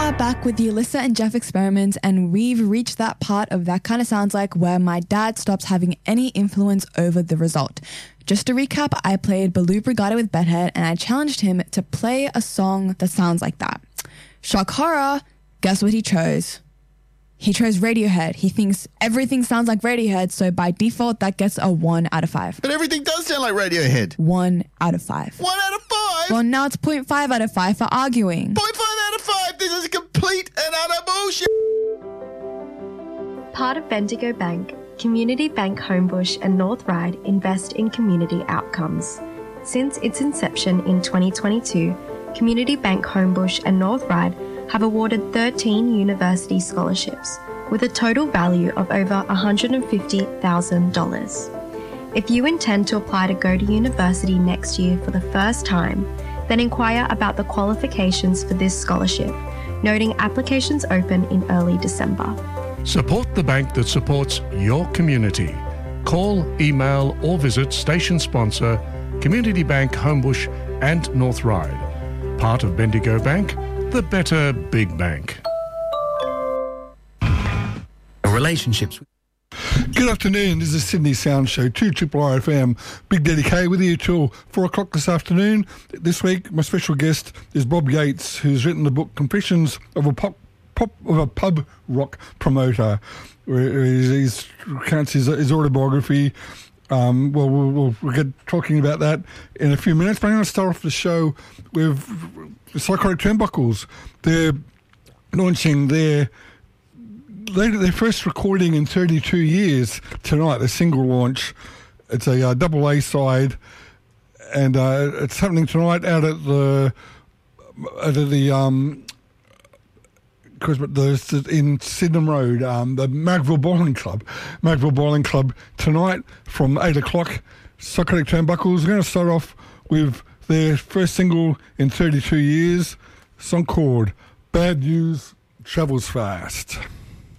are back with the Alyssa and Jeff experiments, and we've reached that part of That Kind of Sounds Like where my dad stops having any influence over the result. Just to recap, I played Baloo Brigada with Bedhead, and I challenged him to play a song that sounds like that. Shock horror, guess what he chose? He chose Radiohead. He thinks everything sounds like Radiohead, so by default, that gets a 1 out of 5. But everything does sound like Radiohead. 1 out of 5. 1 out of 5? Well, now it's 0.5 out of 5 for arguing. 0.5 out of 5? This is complete and utter bullshit. Part of Bendigo Bank, Community Bank Homebush and North Ryde invest in community outcomes. Since its inception in 2022, Community Bank Homebush and North Ryde have awarded 13 university scholarships with a total value of over $150,000. If you intend to apply to go to university next year for the first time, then inquire about the qualifications for this scholarship, noting applications open in early December. Support the bank that supports your community. Call, email or visit station sponsor Community Bank Homebush and North Ryde. Part of Bendigo Bank, the better big bank. Relationships. Good afternoon, this is Sydney Sound Show, 2RRR FM. Big Daddy K with you till 4 o'clock this afternoon. This week, my special guest is Bob Yates, who's written the book Confessions of a Pub Rock Promoter, where he recounts his autobiography. We'll get talking about that in a few minutes, but I'm going to start off the show with Psychotic Turnbuckles. They're launching their first recording in 32 years tonight, the single launch. It's a double A side, and it's happening tonight out at the in Sydenham Road, the Magville Bowling Club. Magville Bowling Club tonight from 8 o'clock. Psychotic Turnbuckles. We're going to start off with their first single in 32 years, song called Bad News Travels Fast.